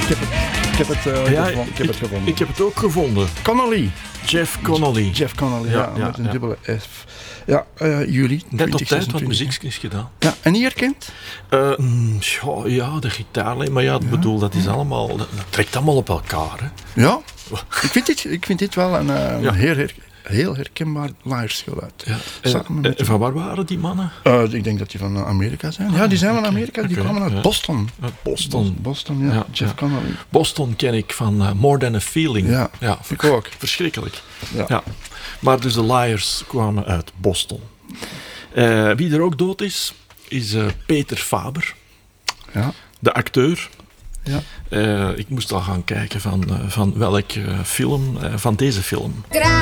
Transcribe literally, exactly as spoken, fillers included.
ik heb het, ik heb het, uh, ja, gevonden. Ik heb ik, het gevonden. Ik heb het ook gevonden. Connolly. Jeff Connolly. Jeff Connolly, ja, Ja, ja, met een ja. dubbele F. Ja, uh, juli. Net op tijd wat twintig muziek is gedaan. Ja, en niet herkend? Uh, mm, ja, ja, de gitaar. hè. Maar ja, ik Ja. bedoel, dat is allemaal... Dat, dat trekt allemaal op elkaar. Hè. Ja, ik vind dit, ik vind dit wel een, uh, een Ja. heel, her, heel herkenbaar Liars-geluid. Ja. Samen En, met- en van waar waren die mannen? Uh, ik denk dat die van Amerika zijn. Ja, die zijn van oké, Amerika. Die oké, kwamen uit ja. Boston. Uit Boston. Boston, ja. Ja, Jeff ja. Connolly. Boston ken ik van uh, More Than a Feeling. Ja, ja ik ook. Verschrikkelijk. Ja. Ja. Maar dus de Liars kwamen uit Boston. Uh, wie er ook dood is, is uh, Peter Faber, Ja. de acteur. Ja. Uh, ik moest al gaan kijken van, uh, van welk uh, film, uh, van deze film.